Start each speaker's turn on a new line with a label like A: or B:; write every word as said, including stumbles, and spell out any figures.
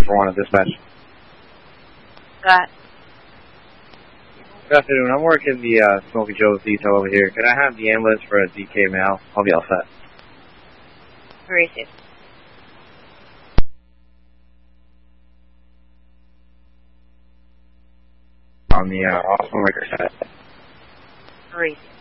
A: for one at dispatch.
B: Got.
A: Good afternoon. I'm working the uh, Smoky Joe's detail over here. Can I have the ambulance for a D K male? I'll be all set.
B: Received.
A: On the uh, Austin Liquor side.
B: Received.